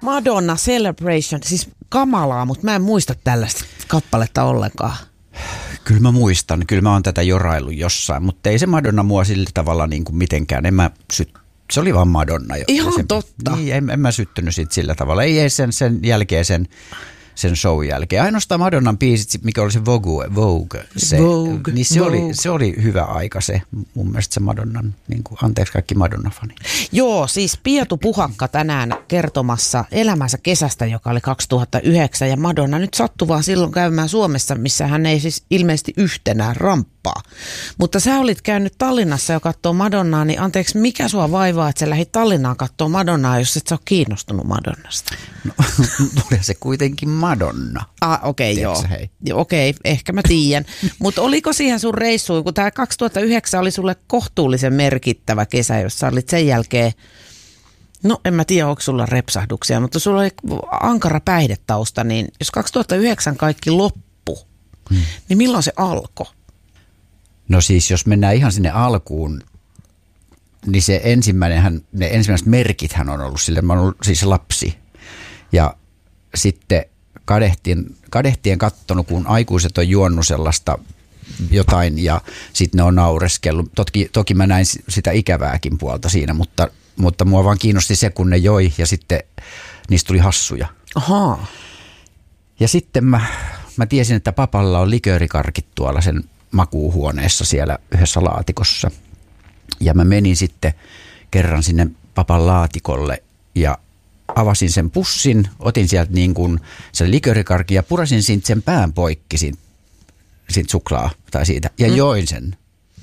Madonna Celebration, siis kamalaa, mutta mä en muista tällaista kappaletta ollenkaan. Kyllä mä muistan, kyllä mä oon tätä joraillut jossain, mutta ei se Madonna mua sillä tavalla niin kuin mitenkään. Se oli vaan Madonna. Ihan totta. Niin, en mä syttynyt siitä sillä tavalla. Ei sen jälkeen sen show jälkeen. Ainoastaan Madonnan biisit, mikä oli se Vogue, niin se oli hyvä aika se, mun mielestä se Madonnan, niin kuin, anteeksi kaikki Madonna-fani. Joo, siis Pietu Puhakka tänään kertomassa elämänsä kesästä, joka oli 2009, ja Madonna nyt sattui vaan silloin käymään Suomessa, missä hän ei siis ilmeisesti yhtenään ramppaa. Mutta sä olit käynyt Tallinnassa jo katsoo Madonnaa, niin anteeksi, mikä sua vaivaa, että sä lähdit Tallinnaan katsoo Madonnaa, jos et sä ole kiinnostunut Madonnasta? No, tuli se kuitenkin Madonna. Okei, joo. Okei, ehkä mä tiedän. Mutta oliko siihen sun reissuun, kun tämä 2009 oli sulle kohtuullisen merkittävä kesä, jossa olit sen jälkeen, no en mä tiedä, onko sulla repsahduksia, mutta sulla oli ankara päihdetausta, niin jos 2009 kaikki loppu, niin milloin se alkoi? No siis, jos mennään ihan sinne alkuun, niin ne ensimmäiset merkithän on ollut sille, mä oon ollut siis lapsi. Ja sitten kadehtien kattonut, kun aikuiset on juonut sellaista jotain ja sitten ne on naureskellut. Toki mä näin sitä ikävääkin puolta siinä, mutta mua vaan kiinnosti se, kun ne joi ja sitten niistä tuli hassuja. Ahaa. Ja sitten mä tiesin, että papalla on liköörikarkit tuolla sen makuuhuoneessa siellä yhdessä laatikossa. Ja mä menin sitten kerran sinne papan laatikolle ja avasin sen pussin, otin sieltä niin kuin sen liköörikarkin ja purasin siitä sen pään poikki siitä suklaa tai siitä ja join sen.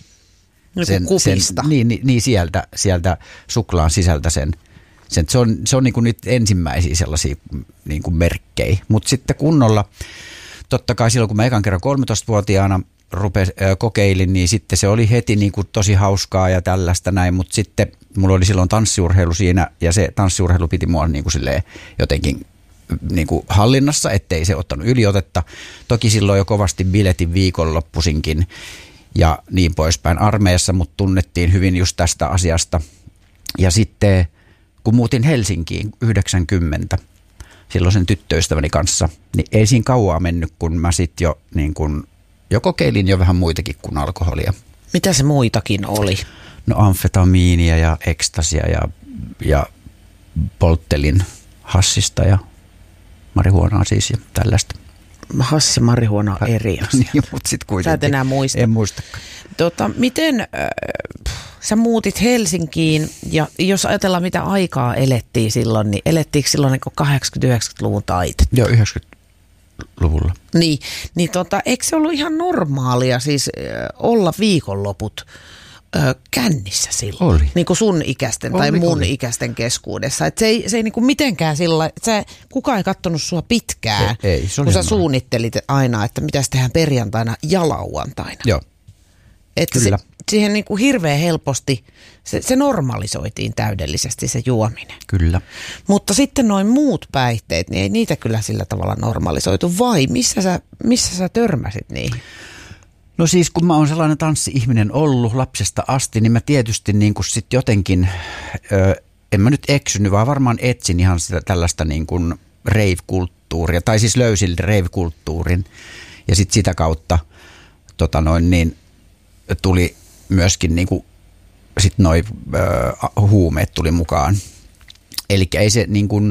Kupista. Niin sieltä suklaan sisältä sen. Se on niin kuin nyt ensimmäisiä sellaisia niin kuin merkkejä. Mutta sitten kunnolla, totta kai silloin kun mä ekan kerran 13-vuotiaana kokeilin, niin sitten se oli heti niin kuin tosi hauskaa ja tällaista näin, mutta sitten mulla oli silloin tanssiurheilu siinä ja se tanssiurheilu piti mua niin kuin silleen jotenkin niin kuin hallinnassa, ettei se ottanut yliotetta. Toki silloin jo kovasti biletin viikonloppuisinkin ja niin poispäin. Armeijassa mut tunnettiin hyvin just tästä asiasta. Ja sitten kun muutin Helsinkiin 90 silloin sen tyttöystäväni kanssa, niin ei siinä kauaa mennyt, kun mä sitten jo niin kuin jo kokeilin jo vähän muitakin kuin alkoholia. Mitä se muitakin oli? No amfetamiinia ja ekstasia ja polttelin hassista ja marihuonaa siis ja tällaista. Hassi marihuona on eri asia. Niin, mutta sitten kuitenkin. Sä et enää muista. En muistakaan. Miten sä muutit Helsinkiin ja jos ajatellaan mitä aikaa elettiin silloin, niin elettiinkö silloin niin 80-90-luvun taitetta? Joo, 90-luvulla. Niin eikö se ollut ihan normaalia siis olla viikonloput kännissä silloin? Oli. Niin kuin sun ikäisten tai mun ikäisten keskuudessa. Et se ei niin kuin mitenkään sillä, kukaan ei katsonut sua pitkään, ei, kun sä suunnittelit aina, että mitäs tehdään perjantaina ja lauantaina. Joo. Että siihen niin kuin hirveän helposti, se normalisoitiin täydellisesti se juominen. Kyllä. Mutta sitten noin muut päihteet, niin ei niitä kyllä sillä tavalla normalisoitu. Vai missä sä törmäsit niihin? No siis kun mä oon sellainen tanssi-ihminen ollut lapsesta asti, niin mä tietysti niin kuin sit jotenkin, en mä nyt eksynyt, vaan varmaan etsin ihan sitä tällaista niin kuin rave-kulttuuria, tai siis löysin rave-kulttuurin. Ja sitten sitä kautta niin tuli myöskin niin kuin sit noi huumeet tuli mukaan. Eli ei se niin kuin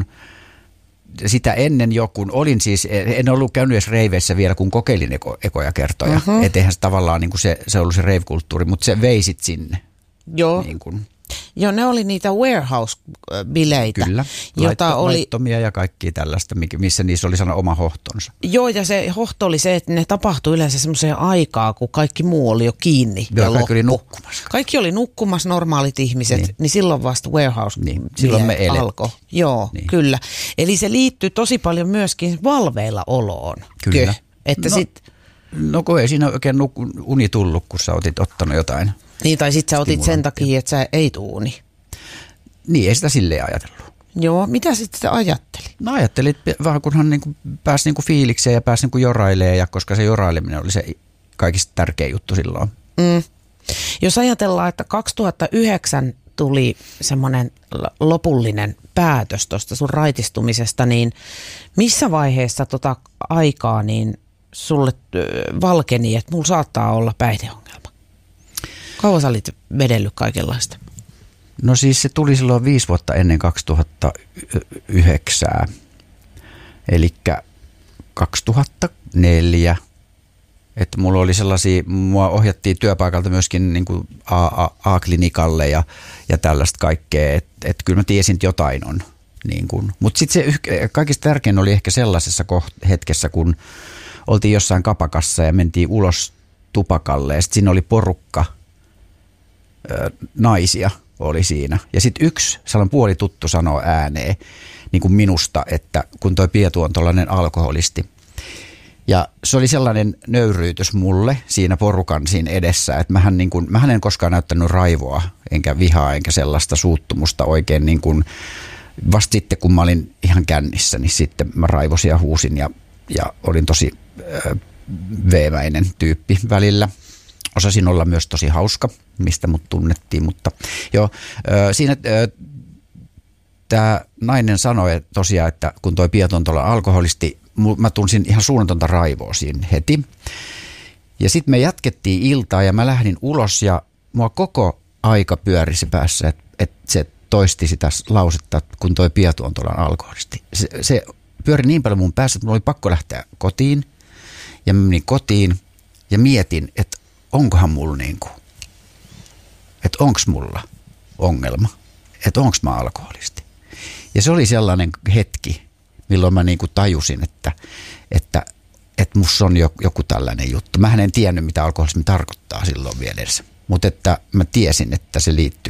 sitä ennen jo, kun olin siis, en ollut käynyt edes reiveissä vielä, kun kokeilin ekoja kertoja. Että eihän se tavallaan niin kuin se ollut se rave-kulttuuri, mutta se veisit sinne. Joo. Niin kuin. Joo, ne oli niitä warehouse-bileitä. Kyllä, laittomia ja kaikkia tällaista, missä niissä oli sana oma hohtonsa. Joo, ja se hohto oli se, että ne tapahtui yleensä semmoiseen aikaan, kun kaikki muu oli jo kiinni ja kaikki oli nukkumassa. Kaikki oli nukkumassa, normaalit ihmiset, niin silloin vasta warehouse-bileet alkoi. Joo, niin. Kyllä. Eli se liittyy tosi paljon myöskin valveilla oloon. Kyllä. Että no kun ei siinä oikein uni tullut, kun sä otit ottanut jotain. Niin, tai sit sä otit sen takia, että sä ei tuuni. Niin, ei sitä silleen ajatellut. Joo, mitä sitten ajattelit? No ajattelin, että vähän kunhan niin pääsi niin fiilikseen ja pääsi niin jorailemaan, ja koska se joraileminen oli se kaikista tärkein juttu silloin. Jos ajatellaan, että 2009 tuli semmoinen lopullinen päätös tuosta sun raitistumisesta, niin missä vaiheessa tota aikaa niin sulle valkeni, että mulla saattaa olla päihdeongelma? Kauan sä olit vedellyt kaikenlaista? No siis se tuli silloin 5 vuotta ennen 2009, eli 2004. Että mulla oli sellaisia, mua ohjattiin työpaikalta myöskin niin kuin A-klinikalle ja tällaista kaikkea, että kyllä mä tiesin, että jotain on. Niin mutta sitten se kaikista tärkein oli ehkä sellaisessa hetkessä, kun oltiin jossain kapakassa ja mentiin ulos tupakalle ja sitten siinä oli porukka naisia oli siinä. Ja sitten yksi sellainen puolituttu sanoo ääneen niin kuin minusta, että kun toi Pietu on tollainen alkoholisti. Ja se oli sellainen nöyryytys mulle siinä porukan siinä edessä, että mähän en koskaan näyttänyt raivoa, enkä vihaa, enkä sellaista suuttumusta oikein niin kuin vasta sitten, kun mä olin ihan kännissä, niin sitten mä raivosin ja huusin ja olin tosi veemäinen tyyppi välillä. Osasin olla myös tosi hauska, mistä mut tunnettiin, mutta joo, siinä tämä nainen sanoi tosiaan, että kun toi Pietu on tuolla alkoholisti, mä tunsin ihan suunnatonta raivoa siinä heti. Ja sitten me jatkettiin iltaa ja mä lähdin ulos ja mua koko aika pyörisi päässä, että se toisti sitä lausetta, kun toi Pietu on tuolla alkoholisti. Se pyöri niin paljon mun päässä, että mulla oli pakko lähteä kotiin. Ja mä menin kotiin ja mietin, että onkohan mulla että onks mulla ongelma, että onks mä alkoholisti. Ja se oli sellainen hetki, milloin mä tajusin, että musta on joku tällainen juttu. Mähän en tiennyt, mitä alkoholismi tarkoittaa silloin vielä edes. Mutta että mä tiesin, että se liittyy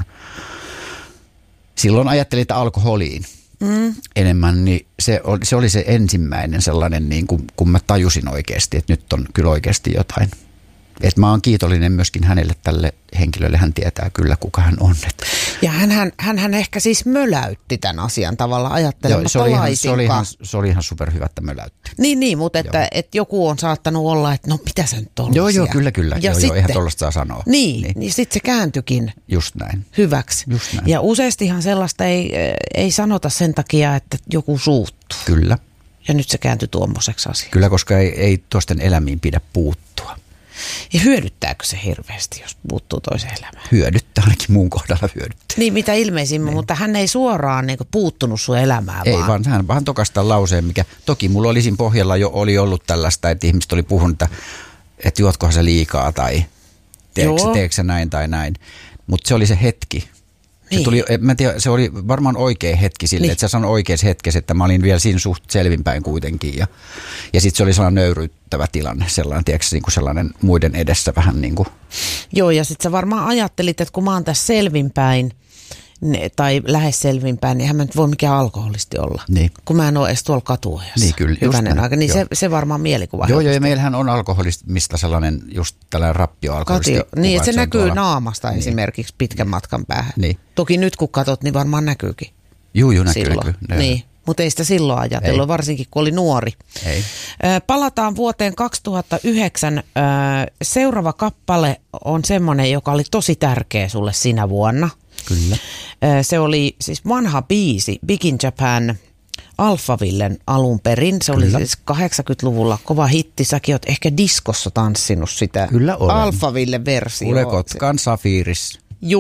silloin ajattelin, että alkoholiin enemmän, niin se oli se ensimmäinen sellainen, kun mä tajusin oikeasti, että nyt on kyllä oikeasti jotain. Että mä oon kiitollinen myöskin hänelle, tälle henkilölle, hän tietää kyllä, kuka hän on. Ja hän ehkä siis möläytti tämän asian tavalla ajattelematta laisinkaan. Se oli ihan superhyvä, että möläytti. Niin, mutta että joku on saattanut olla, että no mitä se nyt on. Joo, kyllä. Ja sitten, eihän tollaista saa sanoa. Niin sitten se kääntyikin just näin. Hyväksi. Just näin. Ja useastihan sellaista ei sanota sen takia, että joku suuttuu. Kyllä. Ja nyt se kääntyi tuommoiseksi asiaksi. Kyllä, koska ei toisten elämiin pidä puuttua. Ja hyödyttääkö se hirveästi, jos puuttuu toiseen elämään? Hyödyttää, ainakin muun kohdalla hyödyttää. Niin, mitä ilmeisimmin, mutta hän ei suoraan puuttunut sun elämään. Ei, vaan hän vaan tokastaa lauseen, mikä toki mulla oli siinä pohjalla jo oli ollut tällaista, että ihmiset oli puhunut, että juotkohan se liikaa tai teekö se näin tai näin. Mutta se oli se hetki. Niin. Se oli varmaan oikea hetki sille, että sä sanoi oikeassa hetkessä, että mä olin vielä siinä suht selvinpäin kuitenkin. Ja sitten se oli sellainen nöyryyttävä tilanne, sellainen, tiedätkö, sellainen muiden edessä vähän niin kuin. Joo, ja sitten sä varmaan ajattelit, että kun mä oon tässä selvinpäin, tai lähes selvinpäin, niin eihän mä nyt voi mikään alkoholisti olla. Niin. Kun mä en ole edes tuolla katuojassa. Niin, kyllä. Hyvänen aika, niin se varmaan mielikuva. Joo, ja meillähän on alkoholista sellainen just tällainen rappioalkoholisti. Niin, että se näkyy naamasta esimerkiksi pitkän matkan päähän. Niin. Toki nyt kun katot, niin varmaan näkyykin. Joo, näkyy. Niin, mutta ei sitä silloin ajatellut, varsinkin kun oli nuori. Ei. Palataan vuoteen 2009. Seuraava kappale on semmoinen, joka oli tosi tärkeä sulle sinä vuonna. Kyllä. Se oli siis vanha biisi, Big in Japan, Alphavillen alun perin. Se oli siis 80-luvulla kova hitti. Säkin oot ehkä diskossa tanssinut sitä. Kyllä olen. Alphavillen versio. Ule Kotkan Safiris.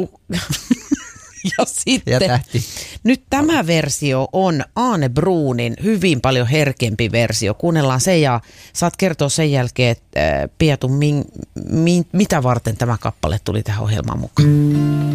Ja sitten nyt tämä versio on Aane Bruunin hyvin paljon herkempi versio. Kuunnellaan se ja saat kertoa sen jälkeen, että Pietu, mitä varten tämä kappale tuli tähän ohjelmaan mukaan.